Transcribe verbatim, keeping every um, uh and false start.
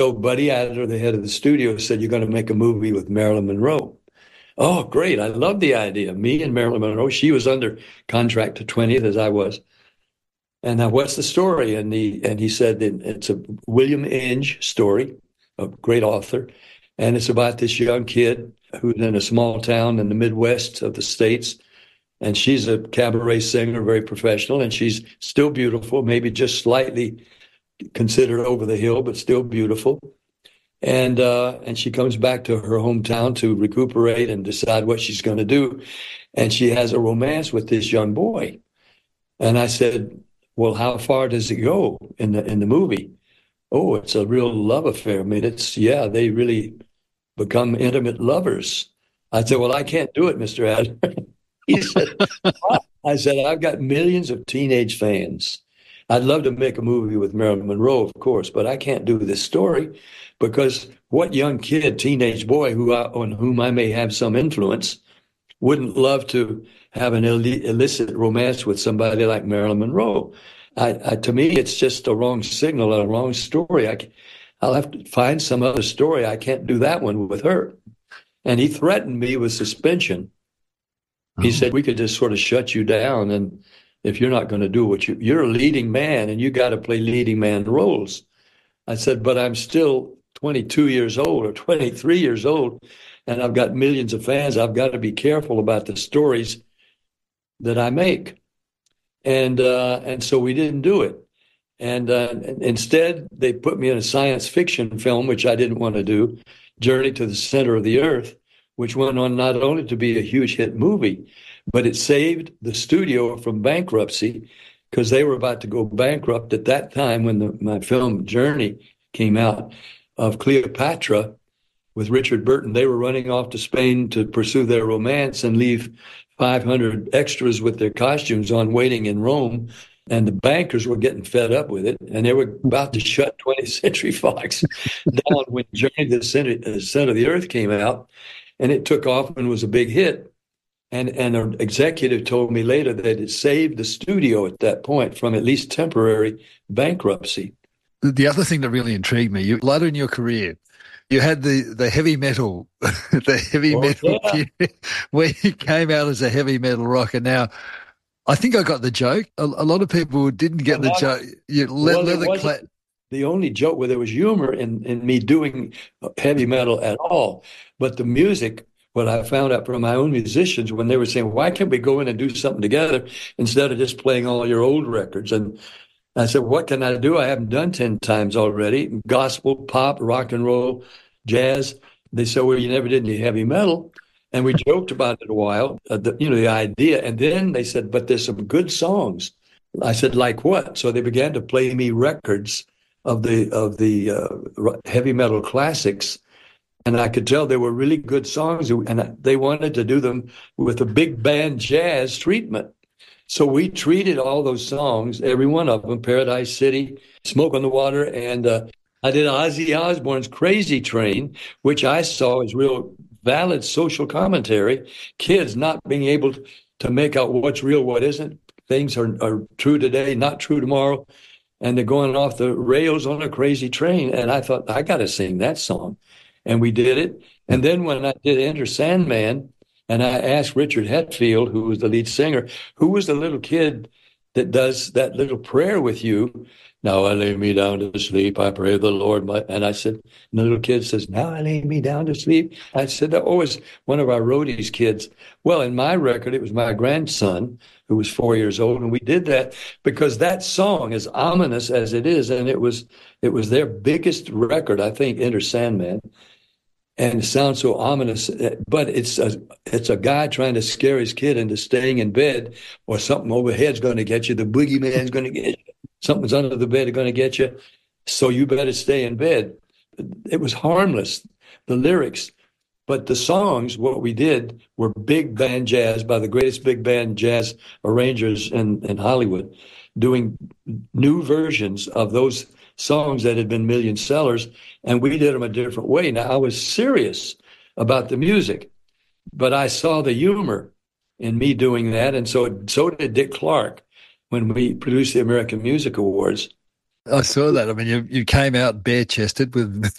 So Buddy Adler, the head of the studio, said, "You're going to make a movie with Marilyn Monroe." Oh, great. I love the idea. Me and Marilyn Monroe, she was under contract to twentieth as I was. And now what's the story? And he and he said that it's a William Inge story, a great author. And it's about this young kid who's in a small town in the Midwest of the States. And she's a cabaret singer, very professional, and she's still beautiful, maybe just slightly considered over the hill, but still beautiful. And uh, and she comes back to her hometown to recuperate and decide what she's going to do. And she has a romance with this young boy. And I said, "Well, how far does it go in the in the movie?" "Oh, it's a real love affair." I mean, it's yeah, they really become intimate lovers. I said, "Well, I can't do it, Mister Adler." He said, "What?" I said, "I've got millions of teenage fans. I'd love to make a movie with Marilyn Monroe, of course, but I can't do this story because what young kid, teenage boy who I, on whom I may have some influence wouldn't love to have an Ill- illicit romance with somebody like Marilyn Monroe?" I, I, to me, it's just a wrong signal and a wrong story. I, I'll have to find some other story. I can't do that one with her. And he threatened me with suspension. He Oh. said, "We could just sort of shut you down. And if you're not going to do what you, you're a leading man and you got to play leading man roles." I said, "But I'm still twenty-two years old or twenty-three years old, and I've got millions of fans. I've got to be careful about the stories that I make." And uh, and so we didn't do it. And uh, instead, they put me in a science fiction film, which I didn't want to do, Journey to the Center of the Earth, which went on not only to be a huge hit movie, but it saved the studio from bankruptcy because they were about to go bankrupt at that time when the, my film Journey came out of Cleopatra with Richard Burton. They were running off to Spain to pursue their romance and leave five hundred extras with their costumes on waiting in Rome. And the bankers were getting fed up with it, and they were about to shut twentieth Century Fox down when Journey to the Center, the Center of the Earth came out, and it took off and was a big hit. And and an executive told me later that it saved the studio at that point from at least temporary bankruptcy. The other thing that really intrigued me, you later in your career, you had the, the heavy metal, the heavy Oh, metal yeah. period where you came out as a heavy metal rocker. Now, I think I got the joke. A, a lot of people didn't get Well, the not, joke. You le- well, it leather wasn't cla- the only joke where there was humor in, in me doing heavy metal at all. But the music, what I found out from my own musicians when they were saying, "Why can't we go in and do something together instead of just playing all your old records?" And I said, "What can I do? I haven't done ten times already. Gospel, pop, rock and roll, jazz." They said, "Well, you never did any heavy metal." And we joked about it a while, uh, the, you know, the idea. And then they said, "But there's some good songs." I said, "Like what?" So they began to play me records of the of the uh, heavy metal classics, and I could tell they were really good songs, and they wanted to do them with a big band jazz treatment. So we treated all those songs, every one of them, Paradise City, Smoke on the Water, and uh, I did Ozzy Osbourne's Crazy Train, which I saw as real valid social commentary. Kids not being able to make out what's real, what isn't. Things are, are true today, not true tomorrow. And they're going off the rails on a crazy train. And I thought, I got to sing that song. And we did it. And then when I did Enter Sandman, and I asked Richard Hetfield, who was the lead singer, who was the little kid that does that little prayer with you? "Now I lay me down to sleep, I pray the Lord." My, and I said, and the little kid says, "Now I lay me down to sleep." I said, that was one of our roadies' kids. Well, in my record, it was my grandson who was four years old. And we did that because that song, as ominous as it is, and it was, it was their biggest record, I think, Enter Sandman. And it sounds so ominous, but it's a it's a guy trying to scare his kid into staying in bed, or something overhead's going to get you. The boogeyman's going to get you. Something's under the bed going to get you. So you better stay in bed. It was harmless, the lyrics, but the songs. What we did were big band jazz by the greatest big band jazz arrangers in in Hollywood, doing new versions of those songs that had been million sellers, and we did them a different way. Now, I was serious about the music, but I saw the humor in me doing that, and so so did Dick Clark when we produced the American Music Awards. I saw that. I mean, you you came out bare chested with